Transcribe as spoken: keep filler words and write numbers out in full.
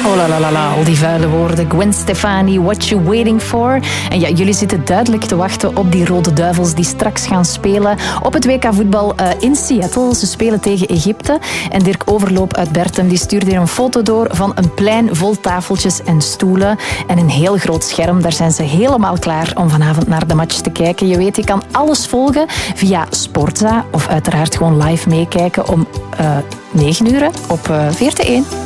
Oh la la la la, al die vuile woorden. Gwen Stefani, what you waiting for? En ja, jullie zitten duidelijk te wachten op die Rode Duivels die straks gaan spelen op het W K voetbal uh, in Seattle. Ze spelen tegen Egypte. En Dirk Overloop uit Bertem die stuurde hier een foto door van een plein vol tafeltjes en stoelen. En een heel groot scherm. Daar zijn ze helemaal klaar om vanavond naar de match te kijken. Je weet, je kan alles volgen via Sportza of uiteraard gewoon live meekijken om uh, negen uur op uh, V R T één.